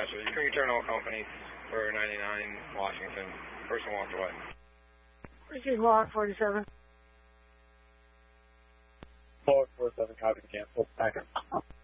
dispatcher. You can return all companies for 99 Washington. Person walked away. Receive log 47. Log 47, copy, cancel. Back up.